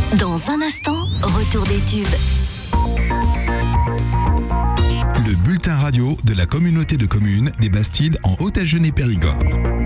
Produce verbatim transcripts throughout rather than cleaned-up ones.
Dans un instant, retour des tubes. Le bulletin radio de la communauté de communes des Bastides en Haute-Agenais-Périgord.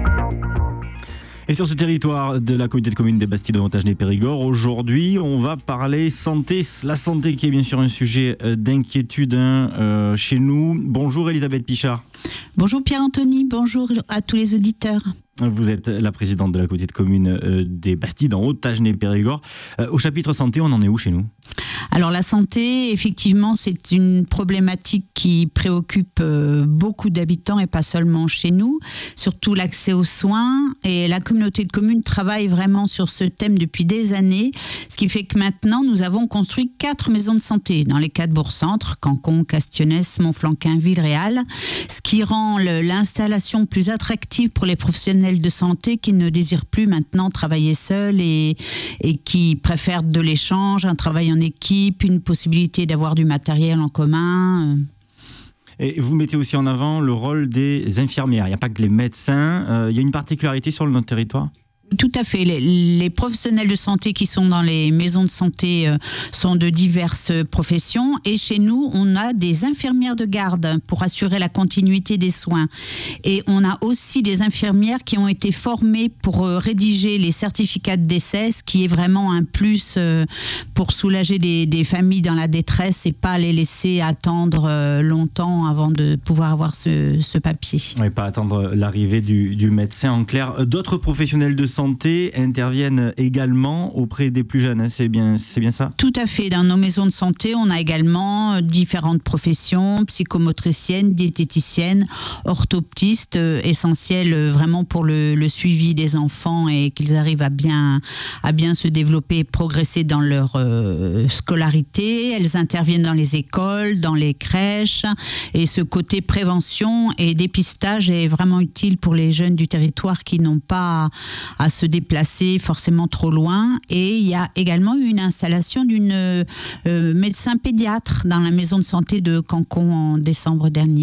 Et sur ce territoire de la communauté de communes des Bastides en Haute-Agenais-Périgord, aujourd'hui, on va parler santé. La santé qui est bien sûr un sujet d'inquiétude hein, euh, chez nous. Bonjour Elisabeth Pichard. Bonjour Pierre-Anthony, bonjour à tous les auditeurs. Vous êtes la présidente de la communauté de communes euh, des Bastides en Haute-Agenais-Périgord. Euh, au chapitre santé, on en est où chez nous ? Alors la santé, effectivement, c'est une problématique qui préoccupe euh, beaucoup d'habitants et pas seulement chez nous, surtout l'accès aux soins. Et la communauté de communes travaille vraiment sur ce thème depuis des années, ce qui fait que maintenant, nous avons construit quatre maisons de santé dans les quatre bourgs-centres, Cancon, Castionnès, Montflanquin, Villeréal, ce qui rend le, l'installation plus attractive pour les professionnels de santé qui ne désirent plus maintenant travailler seuls et, et qui préfèrent de l'échange, un travail en équipe, une possibilité d'avoir du matériel en commun. Et vous mettez aussi en avant le rôle des infirmières. Il n'y a pas que les médecins. Euh, il y a une particularité sur notre territoire ? Tout à fait. Les, les professionnels de santé qui sont dans les maisons de santé euh, sont de diverses professions. Et chez nous, on a des infirmières de garde pour assurer la continuité des soins. Et on a aussi des infirmières qui ont été formées pour euh, rédiger les certificats de décès, ce qui est vraiment un plus euh, pour soulager des, des familles dans la détresse et pas les laisser attendre euh, longtemps avant de pouvoir avoir ce, ce papier. Et pas attendre l'arrivée du, du médecin. En clair, d'autres professionnels de santé santé interviennent également auprès des plus jeunes, hein, c'est bien, c'est bien ça ? Tout à fait. Dans nos maisons de santé, on a également différentes professions, psychomotriciennes, diététiciennes, orthoptistes, euh, essentielles vraiment pour le, le suivi des enfants et qu'ils arrivent à bien, à bien se développer et progresser dans leur euh, scolarité. Elles interviennent dans les écoles, dans les crèches et ce côté prévention et dépistage est vraiment utile pour les jeunes du territoire qui n'ont pas à se déplacer forcément trop loin. Et il y a également eu une installation d'une euh, médecin pédiatre dans la maison de santé de Cancon en décembre dernier.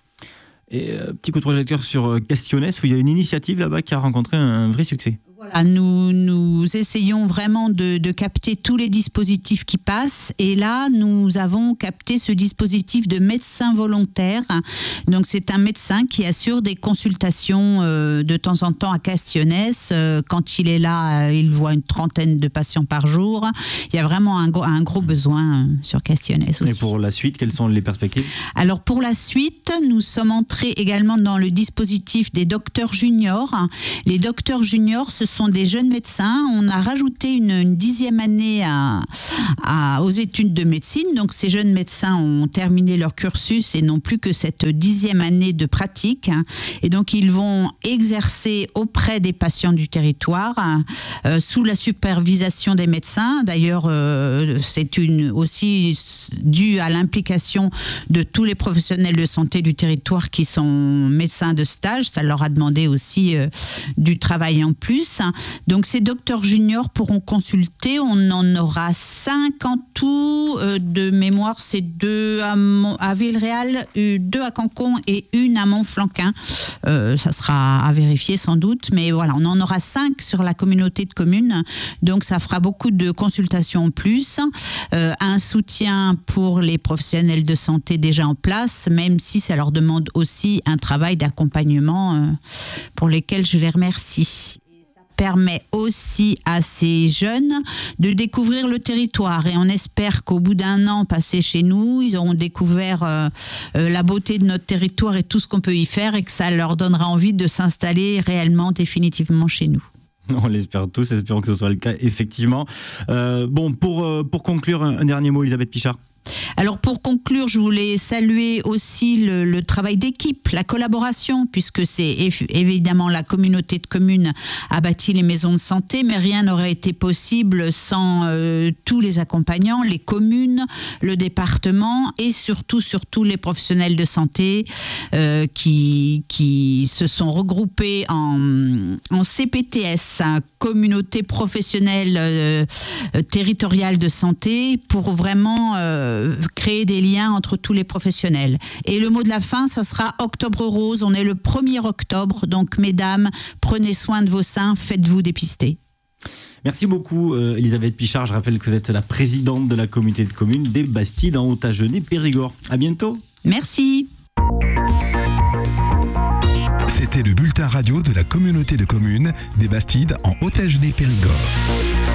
Et euh, petit coup de projecteur sur Castionnès où il y a une initiative là-bas qui a rencontré un, un vrai succès. Voilà, nous, nous essayons vraiment de, de capter tous les dispositifs qui passent et là nous avons capté ce dispositif de médecin volontaire. Donc c'est un médecin qui assure des consultations euh, de temps en temps à Castionnès. Euh, quand il est là, euh, il voit une trentaine de patients par jour. Il y a vraiment un gros, un gros besoin sur Castionnès aussi. Et pour la suite, quelles sont les perspectives ? Alors pour la suite, nous sommes entrés également dans le dispositif des docteurs juniors. Les docteurs juniors, ce sont des jeunes médecins. On a rajouté une, une dixième année à, à, aux études de médecine. Donc ces jeunes médecins ont terminé leur cursus et n'ont plus que cette dixième année de pratique. Et donc ils vont exercer auprès des patients du territoire euh, sous la supervision des médecins. D'ailleurs, euh, c'est une, aussi dû à l'implication de tous les professionnels de santé du territoire qui sont médecins de stage. Ça leur a demandé aussi euh, du travail en plus. Donc ces docteurs juniors pourront consulter. On en aura cinq en tout. Euh, de mémoire, c'est deux à, Mont- à Villeréal, deux à Cancon et une à Montflanquin. Euh, ça sera à vérifier sans doute. Mais voilà, on en aura cinq sur la communauté de communes. Donc ça fera beaucoup de consultations en plus. Euh, un soutien pour les professionnels de santé déjà en place, même si ça leur demande aussi un travail d'accompagnement euh, pour lesquels je les remercie. Permet aussi à ces jeunes de découvrir le territoire et on espère qu'au bout d'un an passé chez nous, ils auront découvert euh, euh, la beauté de notre territoire et tout ce qu'on peut y faire et que ça leur donnera envie de s'installer réellement, définitivement chez nous. On l'espère tous, espérons que ce soit le cas effectivement. Euh, bon, pour, euh, pour conclure, un, un dernier mot, Elisabeth Pichard. Alors pour conclure, je voulais saluer aussi le, le travail d'équipe, la collaboration, puisque c'est évidemment la communauté de communes a bâti les maisons de santé, mais rien n'aurait été possible sans euh, tous les accompagnants, les communes, le département et surtout, surtout les professionnels de santé euh, qui, qui se sont regroupés en, en C P T S, communauté professionnelle euh, territoriale de santé, pour vraiment euh, créer des liens entre tous les professionnels. Et le mot de la fin, ça sera Octobre Rose. On est le premier octobre, donc mesdames, prenez soin de vos seins, faites-vous dépister. Merci beaucoup euh, Elisabeth Pichard. Je rappelle que vous êtes la présidente de la communauté de communes des Bastides en Haut-Agenais-Périgord. À bientôt. Merci. C'était le bulletin radio de la communauté de communes des Bastides en Haut-Agenais-Périgord.